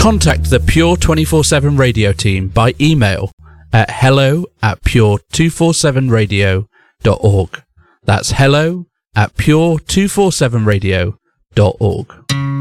Contact the Pure 24/7 Radio team by email at hello@pure247radio.org. That's hello@pure247radio.org.